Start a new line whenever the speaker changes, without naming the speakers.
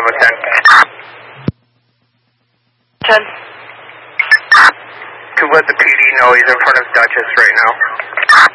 Bravo 10.
10.
To let the PD know he's in front of Duchess right now.